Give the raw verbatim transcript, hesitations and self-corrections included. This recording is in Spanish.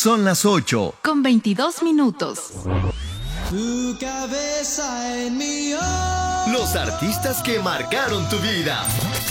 Son las ocho. Con veintidós minutos. Tu cabeza en mi hombro. Los artistas que marcaron tu vida.